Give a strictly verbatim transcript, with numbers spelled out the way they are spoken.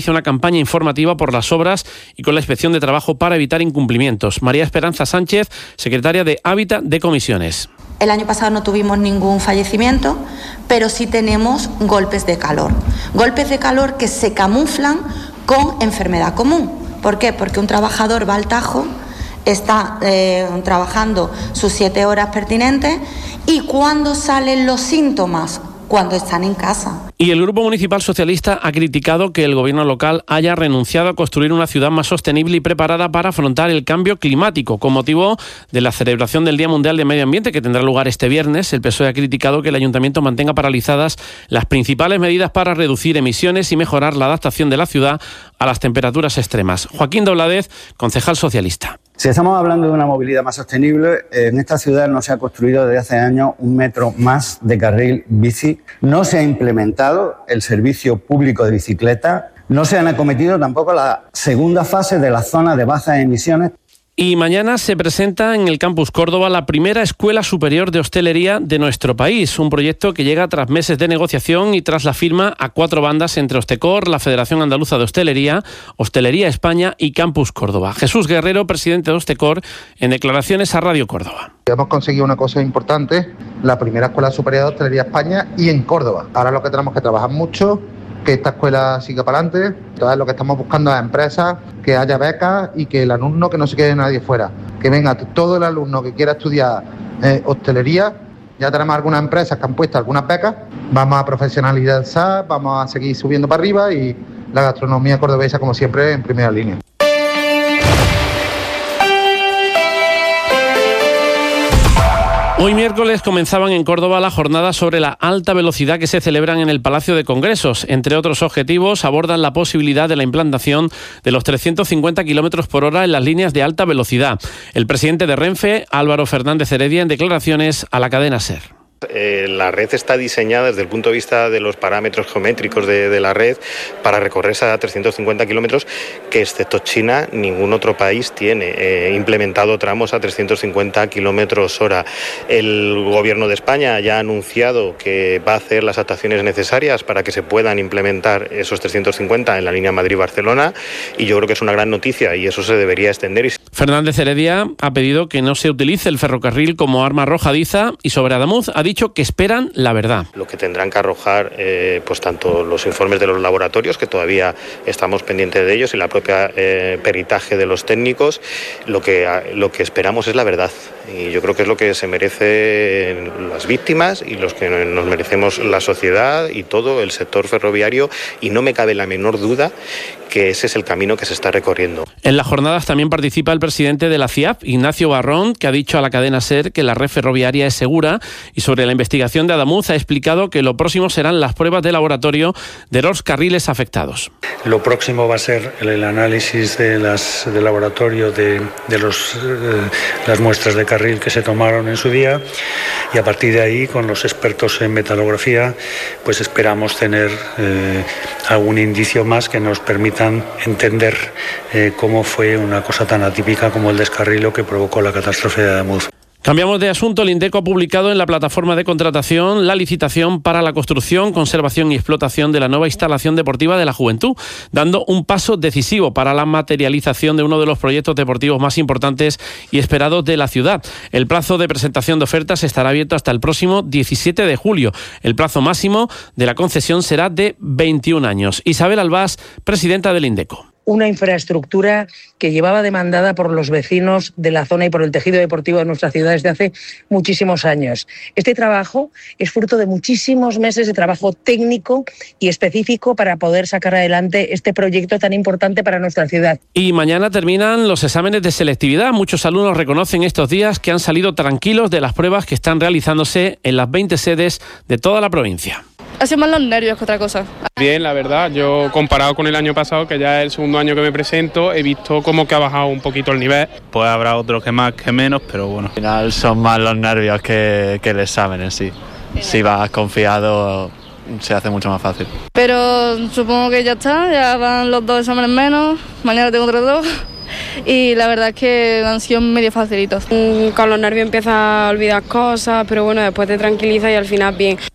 una campaña informativa por las obras y con la Inspección de Trabajo para evitar incumplimientos. María Esperanza Sánchez, secretaria de Hábitat de Comisiones. El año pasado no tuvimos ningún fallecimiento, pero sí tenemos golpes de calor. Golpes de calor que se camuflan con enfermedad común. ¿Por qué? Porque un trabajador va al Tajo, está eh, trabajando sus siete horas pertinentes y ¿cuándo salen los síntomas? Cuando están en casa. Y el Grupo Municipal Socialista ha criticado que el gobierno local haya renunciado a construir una ciudad más sostenible y preparada para afrontar el cambio climático. Con motivo de la celebración del Día Mundial de Medio Ambiente, que tendrá lugar este viernes, el P S O E ha criticado que el Ayuntamiento mantenga paralizadas las principales medidas para reducir emisiones y mejorar la adaptación de la ciudad a las temperaturas extremas. Joaquín Dobladez, concejal socialista. Si estamos hablando de una movilidad más sostenible, en esta ciudad no se ha construido desde hace años un metro más de carril bici, no se ha implementado el servicio público de bicicleta, no se han acometido tampoco la segunda fase de la zona de bajas emisiones. Y mañana se presenta en el Campus Córdoba la primera Escuela Superior de Hostelería de nuestro país, un proyecto que llega tras meses de negociación y tras la firma a cuatro bandas entre Hostecor, la Federación Andaluza de Hostelería, Hostelería España y Campus Córdoba. Jesús Guerrero, presidente de Hostecor, en declaraciones a Radio Córdoba. Hemos conseguido una cosa importante, la primera Escuela Superior de Hostelería España y en Córdoba. Ahora lo que tenemos que trabajar mucho, que esta escuela siga para adelante. Entonces lo que estamos buscando es empresas, que haya becas y que el alumno, que no se quede nadie fuera, que venga todo el alumno que quiera estudiar eh, hostelería. Ya tenemos algunas empresas que han puesto algunas becas, vamos a profesionalizar, vamos a seguir subiendo para arriba y la gastronomía cordobesa, como siempre, en primera línea. Hoy miércoles comenzaban en Córdoba las jornadas sobre la alta velocidad que se celebran en el Palacio de Congresos. Entre otros objetivos, abordan la posibilidad de la implantación de los trescientos cincuenta kilómetros por hora en las líneas de alta velocidad. El presidente de Renfe, Álvaro Fernández Heredia, en declaraciones a la cadena SER. Eh, la red está diseñada desde el punto de vista de los parámetros geométricos de, de la red para recorrerse a trescientos cincuenta kilómetros, que excepto China ningún otro país tiene eh, implementado tramos a trescientos cincuenta kilómetros hora. El gobierno de España ya ha anunciado que va a hacer las adaptaciones necesarias para que se puedan implementar esos trescientos cincuenta en la línea Madrid-Barcelona, y yo creo que es una gran noticia y eso se debería extender. Fernández Heredia ha pedido que no se utilice el ferrocarril como arma arrojadiza y sobre Adamuz ha dicho dicho que esperan la verdad. Lo que tendrán que arrojar eh, pues tanto los informes de los laboratorios, que todavía estamos pendientes de ellos, y la propia eh, peritaje de los técnicos, lo que, lo que esperamos es la verdad. Y yo creo que es lo que se merecen las víctimas y los que nos merecemos la sociedad y todo el sector ferroviario, y no me cabe la menor duda que ese es el camino que se está recorriendo. En las jornadas también participa el presidente de la C I A P, Ignacio Barrón, que ha dicho a la cadena SER que la red ferroviaria es segura, y sobre la investigación de Adamuz ha explicado que lo próximo serán las pruebas de laboratorio de los carriles afectados. Lo próximo va a ser el análisis de las de laboratorio de, de los, eh, las muestras de carril que se tomaron en su día, y a partir de ahí, con los expertos en metalografía, pues esperamos tener eh, algún indicio más que nos permita entender eh, cómo fue una cosa tan atípica como el descarrilo que provocó la catástrofe de Adamuz. Cambiamos de asunto. El INDECO ha publicado en la plataforma de contratación la licitación para la construcción, conservación y explotación de la nueva instalación deportiva de la Juventud, dando un paso decisivo para la materialización de uno de los proyectos deportivos más importantes y esperados de la ciudad. El plazo de presentación de ofertas estará abierto hasta el próximo diecisiete de julio. El plazo máximo de la concesión será de veintiún años. Isabel Albás, presidenta del INDECO. Una infraestructura que llevaba demandada por los vecinos de la zona y por el tejido deportivo de nuestra ciudad desde hace muchísimos años. Este trabajo es fruto de muchísimos meses de trabajo técnico y específico para poder sacar adelante este proyecto tan importante para nuestra ciudad. Y mañana terminan los exámenes de selectividad. Muchos alumnos reconocen estos días que han salido tranquilos de las pruebas que están realizándose en las veinte sedes de toda la provincia. Ha sido más los nervios que otra cosa. Bien, la verdad, yo comparado con el año pasado, que ya es el segundo año que me presento, he visto como que ha bajado un poquito el nivel. Pues habrá otros que más, que menos, pero bueno. Al final son más los nervios que, que el examen en sí. Si vas confiado, se hace mucho más fácil. Pero supongo que ya está, ya van los dos exámenes menos, mañana tengo otros dos. Y la verdad es que han sido medio facilitos. Con los nervios empiezas a olvidar cosas, pero bueno, después te tranquiliza y al final bien.